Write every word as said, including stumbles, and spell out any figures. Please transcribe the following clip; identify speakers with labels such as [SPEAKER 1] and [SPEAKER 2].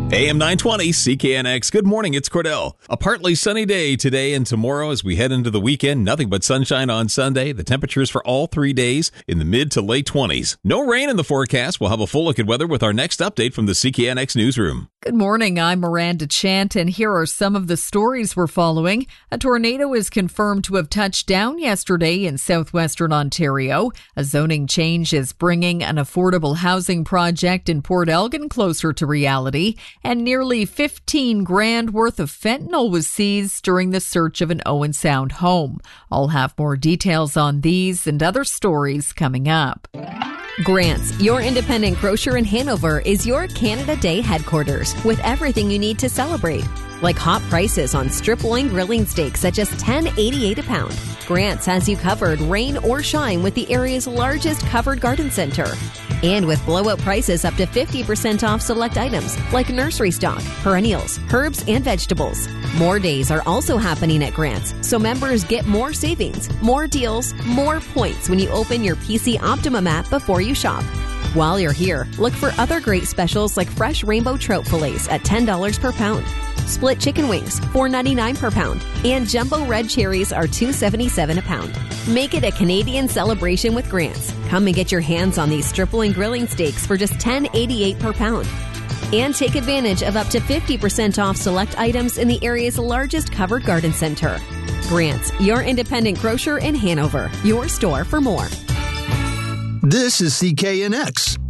[SPEAKER 1] A M nine twenty, C K N X. Good morning, it's Cordell. A partly sunny day today and tomorrow as we head into the weekend. Nothing but sunshine on Sunday. The temperatures for all three days in the mid to late twenties. No rain in the forecast. We'll have a full look at weather with our next update from the C K N X newsroom.
[SPEAKER 2] Good morning, I'm Miranda Chant, and here are some of the stories we're following. A tornado is confirmed to have touched down yesterday in southwestern Ontario. A zoning change is bringing an affordable housing project in Port Elgin closer to reality. And nearly fifteen grand worth of fentanyl was seized during the search of an Owen Sound home. I'll have more details on these and other stories coming up.
[SPEAKER 3] Grant's, your independent grocer in Hanover, is your Canada Day headquarters with everything you need to celebrate. Like hot prices on strip loin grilling steaks at just ten eighty-eight a pound. Grant's has you covered rain or shine with the area's largest covered garden center. And with blowout prices up to fifty percent off select items like nursery stock, perennials, herbs, and vegetables. More days are also happening at Grant's, so members get more savings, more deals, more points when you open your P C Optimum app before you shop. While you're here, look for other great specials like fresh rainbow trout fillets at ten dollars per pound. Split chicken wings, four ninety-nine per pound. And jumbo red cherries are two seventy-seven a pound. Make it a Canadian celebration with Grant's. Come and get your hands on these strip loin grilling steaks for just ten eighty-eight per pound. And take advantage of up to fifty percent off select items in the area's largest covered garden center. Grant's, your independent grocer in Hanover. Your store for more.
[SPEAKER 4] This is C K N X.